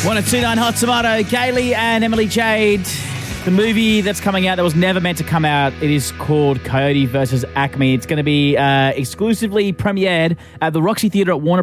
1029 Hot Tomato, Kaylee and Emily Jade. The movie that's coming out that was never meant to come out, it is called Coyote vs. Acme. It's going to be exclusively premiered at the Roxy Theatre at Warner